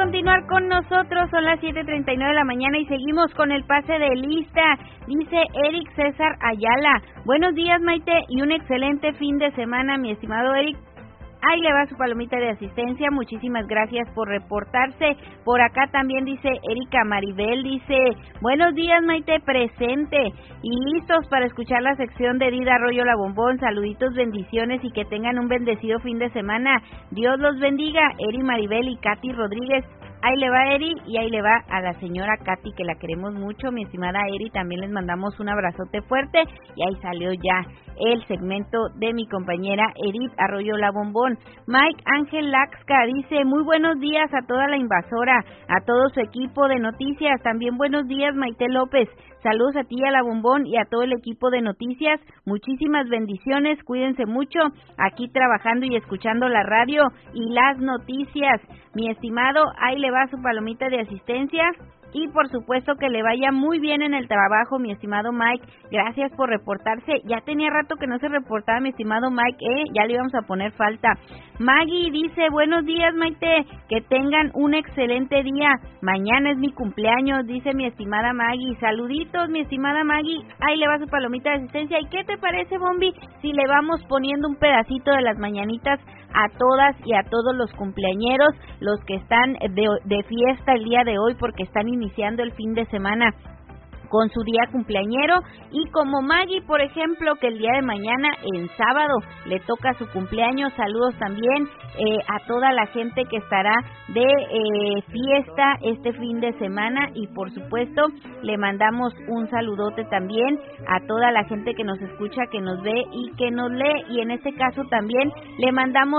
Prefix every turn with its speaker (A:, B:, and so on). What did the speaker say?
A: continuar con nosotros, son las 7:39 de la mañana y seguimos con el pase de lista. Dice Eric César Ayala, buenos días Maite y un excelente fin de semana, mi estimado Eric. Ahí le va su palomita de asistencia, muchísimas gracias por reportarse. Por acá también dice Erika Maribel, dice, buenos días Maite, presente y listos para escuchar la sección de Dida Arroyo La Bombón. Saluditos, bendiciones y que tengan un bendecido fin de semana. Dios los bendiga, Eri Maribel y Katy Rodríguez. Ahí le va Eri y ahí le va a la señora Katy, que la queremos mucho, mi estimada Eri, también les mandamos un abrazote fuerte y ahí salió ya el segmento de mi compañera Edith Arroyo La Bombón. Mike Ángel Laxca dice, muy buenos días a toda la invasora, a todo su equipo de noticias, también buenos días Maite López, saludos a ti a La Bombón y a todo el equipo de noticias, muchísimas bendiciones, cuídense mucho, aquí trabajando y escuchando la radio y las noticias. Mi estimado, ahí le va su palomita de asistencia y por supuesto que le vaya muy bien en el trabajo, mi estimado Mike. Gracias por reportarse. Ya tenía rato que no se reportaba, mi estimado Mike, ya le íbamos a poner falta. Maggie dice, buenos días Maite, que tengan un excelente día. Mañana es mi cumpleaños, dice mi estimada Maggie. Saluditos, mi estimada Maggie. Ahí le va su palomita de asistencia. ¿Y qué te parece, Bombi, si le vamos poniendo un pedacito de las mañanitas a todas y a todos los cumpleañeros, los que están de fiesta el día de hoy porque están iniciando el fin de semana con su día cumpleañero, y como Maggie, por ejemplo, que el día de mañana, en sábado, le toca su cumpleaños. Saludos también a toda la gente que estará de fiesta este fin de semana, y por supuesto le mandamos un saludote también a toda la gente que nos escucha, que nos ve y que nos lee, y en este caso también le mandamos